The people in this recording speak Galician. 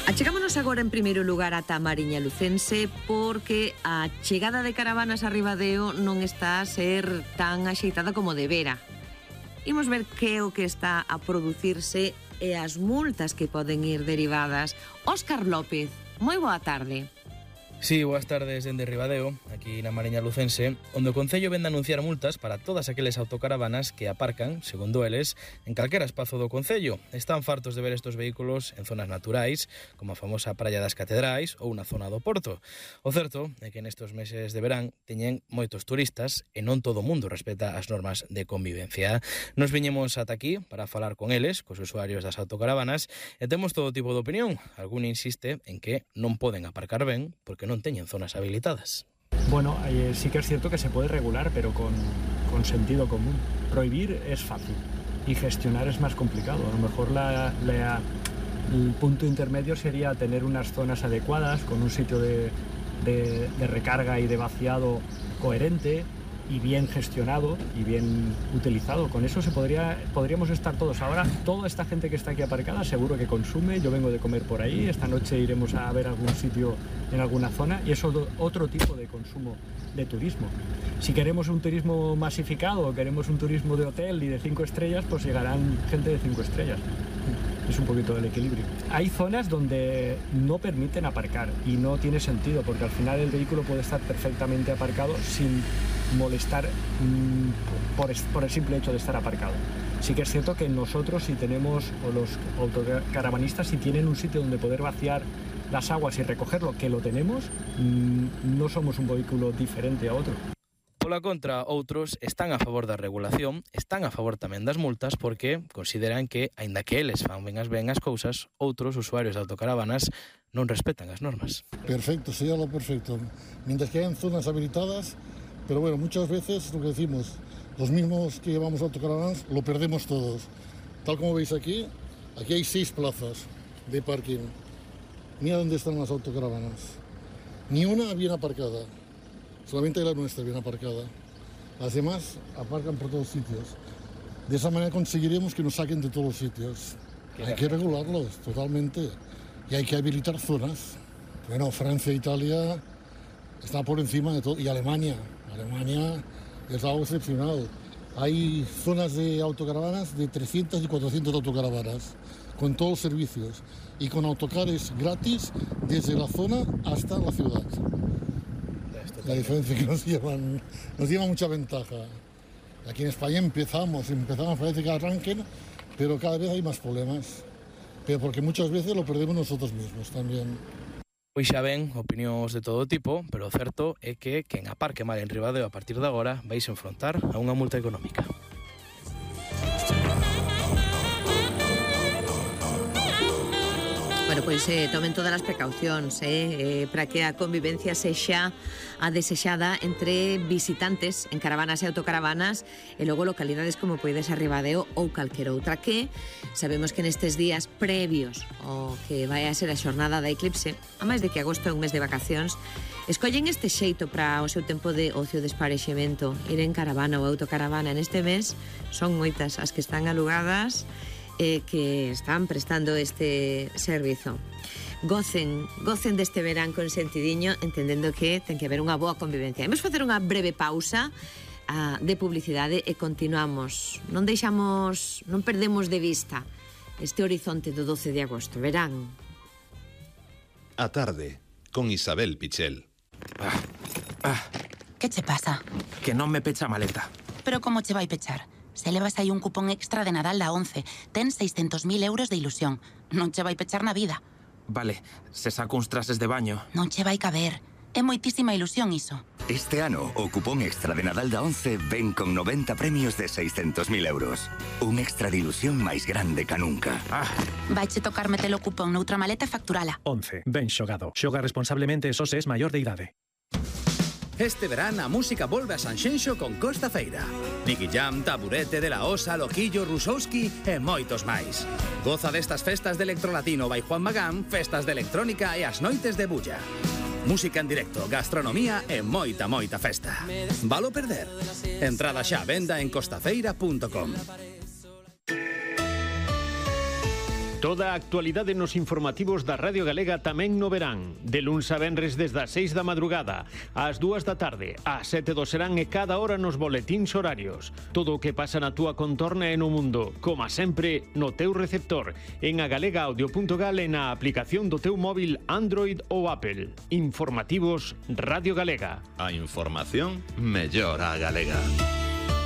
Achegámonos agora en primeiro lugar ata a Mariña Lucense porque a chegada de caravanas a Ribadeo non está a ser tan axeitada como debera. Imos ver que é o que está a producirse e as multas que poden ir derivadas. Óscar López, moi boa tarde. Sí, boas tardes dende Ribadeo, aquí na Mariña Lucense, onde o Concello vende anunciar multas para todas aqueles autocaravanas que aparcan, segundo eles, en calquera espazo do Concello. Están fartos de ver estes vehículos en zonas naturais, como a famosa Praia das Catedrais ou na zona do Porto. O certo é que nestes meses de verán teñen moitos turistas e non todo o mundo respeta as normas de convivencia. Nos viñemos ata aquí para falar con eles, cos usuarios das autocaravanas, e temos todo tipo de opinión. Algún insiste en que non poden aparcar ben porque non teñen zonas habilitadas. Bueno, sí que es cierto que se puede regular, pero con sentido común. Prohibir es fácil y gestionar es más complicado. A lo mejor el punto intermedio sería tener unas zonas adecuadas, con un sitio de recarga y de vaciado coherente y bien gestionado y bien utilizado. Con eso podríamos estar todos. Ahora, toda esta gente que está aquí aparcada seguro que consume. Yo vengo de comer por ahí, esta noche iremos a ver algún sitio en alguna zona y es otro tipo de consumo de turismo. Si queremos un turismo masificado o queremos un turismo de hotel y de 5 estrellas, pues llegarán gente de 5 estrellas. Es un poquito del equilibrio. Hay zonas donde no permiten aparcar y no tiene sentido porque al final el vehículo puede estar perfectamente aparcado sin molestar por el simple hecho de estar aparcado. Sí que es cierto que nosotros, si tenemos, o los autocaravanistas, si tienen un sitio donde poder vaciar las aguas y recogerlo, que lo tenemos, no somos un vehículo diferente a otro. Pola contra, outros están a favor da regulación, están a favor tamén das multas porque consideran que, aínda que eles fan ben as cousas, outros usuarios de autocaravanas non respetan as normas. Perfecto, sería lo perfecto. Mientras que hayan zonas habilitadas, pero bueno, muchas veces lo que decimos, los mismos que llevamos autocaravanas lo perdemos todos. Tal como veis aquí hay 6 plazas de parking. Mira dónde están las autocaravanas. Ni una bien aparcada. Solamente la nuestra bien aparcada. Las demás aparcan por todos sitios. De esa manera conseguiremos que nos saquen de todos los sitios. Hay que regularlos totalmente. Y hay que habilitar zonas. Bueno, Francia e Italia está por encima de todo. Y Alemania. Alemania es algo excepcional. Hay zonas de autocaravanas de 300 y 400 autocaravanas con todos los servicios y con autocares gratis desde la zona hasta la ciudad. La diferencia que nos lleva mucha ventaja. Aquí en España empezamos, parece que arranquen, pero cada vez hay más problemas. Pero porque muchas veces lo perdemos nosotros mismos también. Pois xa ven, opinións de todo tipo, pero o certo é que quen aparque mal en Ribadeo a partir de agora vais enfrontar a unha multa económica. Bueno, pois tomen todas as precaucións para que a convivencia sexa a desexada entre visitantes en caravanas e autocaravanas e logo localidades como poides a Ribadeo ou calquera outra que sabemos que nestes días previos o que vai a ser a xornada da eclipse, a máis de que agosto é un mes de vacacións, escollen este xeito para o seu tempo de ocio, desparexemento, ir en caravana ou autocaravana. Neste mes son moitas as que están alugadas que están prestando este servizo. Gocen deste verán con sentidiño, entendendo que ten que haber unha boa convivencia. Imos facer unha breve pausa de publicidade e continuamos. Non perdemos de vista este horizonte do 12 de agosto, verán. A tarde, con Isabel Pichel. Que che pasa? Que non me pecha a maleta. Pero como che vai pechar? Se levas aí un cupón extra de Nadal da 11, ten 600.000 euros de ilusión. Non che vai pechar na vida. Vale, se saco uns trases de baño. Non che vai caber. É moitísima ilusión iso. Este ano, o cupón extra de Nadal da 11 ven con 90 premios de 600.000 euros. Un extra de ilusión máis grande ca nunca. Vaiche tocar meter o cupón noutra maleta e facturala. 11. Ben xogado. Xoga responsablemente e só se es maior de idade. Este verán a música volve a Sanxenxo con Costa Feira. Nicky Jam, Taburete, De La Osa, Loquillo, Rusowski e moitos máis. Goza destas festas de electrolatino by Juan Magán, festas de electrónica e as noites de bulla. Música en directo, gastronomía e moita festa. Valo perder? Entrada xa a venda en costafeira.com. Toda a actualidade nos informativos da Radio Galega tamén no verán. De luns a venres desde as 6 da madrugada, ás 2 da tarde, ás 7 do serán e cada hora nos boletíns horarios. Todo o que pasa na túa contorna e no mundo, como sempre, no teu receptor, en agalegaudio.gal e na aplicación do teu móvil Android ou Apple. Informativos Radio Galega. A información mellora a galega.